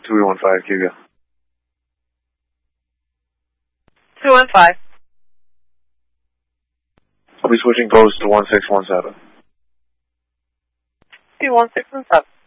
315, Giga. 215. I'll be switching codes to 1617. 1617.